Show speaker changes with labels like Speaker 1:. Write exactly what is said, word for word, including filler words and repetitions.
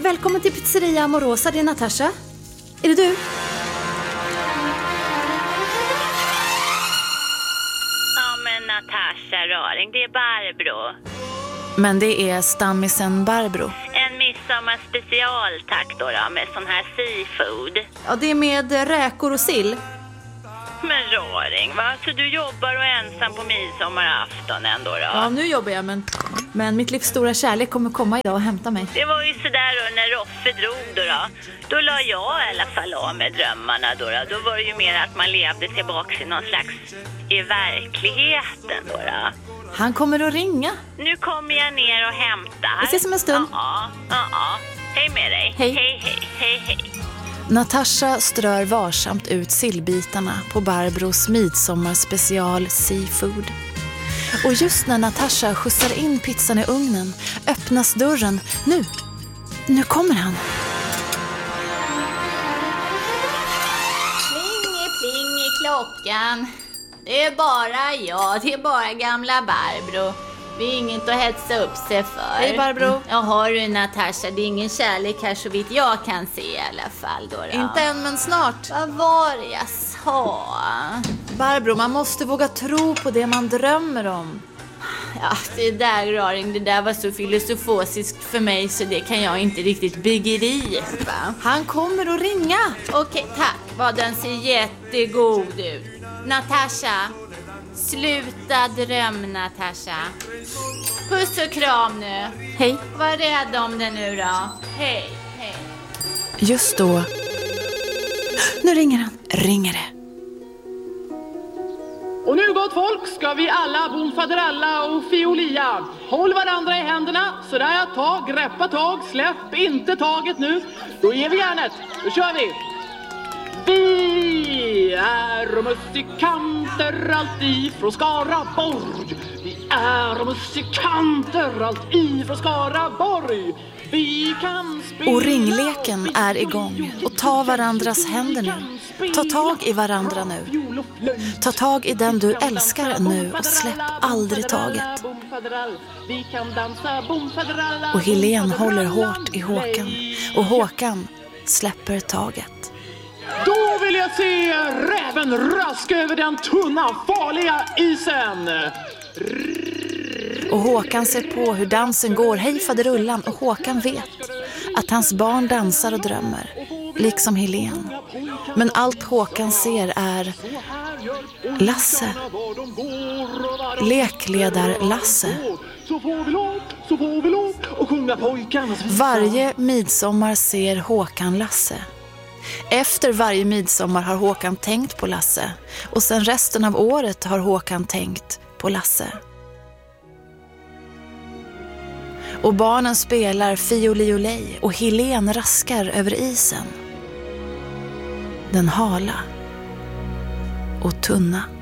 Speaker 1: välkommen till pizzeria Amorosa, det är Natasha. Är det du?
Speaker 2: Ja, men Natasha Raring, det är Barbro.
Speaker 1: Men det är stammisen Barbro.
Speaker 2: En midsommarspecial, tack då, då, med sån här seafood.
Speaker 1: Ja, det är med räkor och sill.
Speaker 2: Men Raring, va? Så du jobbar och är ensam på midsommarafton ändå då?
Speaker 1: Ja, nu jobbar jag, men, men mitt livs stora kärlek kommer komma idag och hämta mig.
Speaker 2: Det var ju sådär då när Roffe drog då, då. Då la jag i alla fall av med drömmarna då, då. Då var det ju mer att man levde tillbaka i någon slags i verkligheten då, då.
Speaker 1: Han kommer att ringa.
Speaker 2: Nu kommer jag ner och hämtar.
Speaker 1: Vi ses om en stund.
Speaker 2: Ja, ja, ja. Hej med dig.
Speaker 1: Hej.
Speaker 2: Hej, hej, hej, hej.
Speaker 1: Natasha strör varsamt ut sillbitarna på Barbros midsommarspecial seafood. Och just när Natasha skjutsar in pizzan i ugnen öppnas dörren. Nu, nu kommer han.
Speaker 3: Pling, pling i klockan. Det är bara jag, det är bara gamla Barbro. Det är inget att hetsa upp sig för.
Speaker 1: Hej Barbro.
Speaker 3: Ja, har du Natasha, det är ingen kärlek här så vitt jag kan se i alla fall då, då.
Speaker 1: Inte än, men snart.
Speaker 3: Vad var det jag sa?
Speaker 1: Barbro, man måste våga tro på det man drömmer om.
Speaker 3: Ja, det där Raring, det där var så filosofiskt för mig så det kan jag inte riktigt begripa.
Speaker 1: Han kommer att ringa.
Speaker 3: Okej, tack. Vad den ser jättegod ut. Natasha, sluta dröm, Natasha. Puss och kram nu.
Speaker 1: Hej.
Speaker 3: Var rädd om det nu då. Hej, hej.
Speaker 1: Just då. Nu ringer han. Ringer det.
Speaker 4: Och nu gott folk ska vi alla bomfaderalla och fiolia. Håll varandra i händerna, sådär, ta, greppa tag, släpp inte taget nu. Då ger vi järnet, då kör vi. Vi är musikanter allt ifrån Skaraborg. Vi är musikanter allt ifrån Skaraborg. Vi kan spela.
Speaker 1: Och ringleken är igång. Och ta varandras händer nu. Ta tag i varandra nu. Ta tag i den du älskar nu och släpp aldrig taget. Och Helene håller hårt i Håkan. Och Håkan släpper taget.
Speaker 4: Då vill jag se räven raska över den tunna, farliga isen.
Speaker 1: Och Håkan ser på hur dansen går, hej faderullan. Och Håkan vet att hans barn dansar och drömmer, liksom Helene. Men allt Håkan ser är Lasse. Lekledar Lasse.
Speaker 4: Så får vi låt, så får vi låt och sjunga pojkarna.
Speaker 1: Varje midsommar ser Håkan Lasse. Efter varje midsommar har Håkan tänkt på Lasse. Och sen resten av året har Håkan tänkt på Lasse. Och barnen spelar fioliolej och Helene raskar över isen. Den hala och tunna.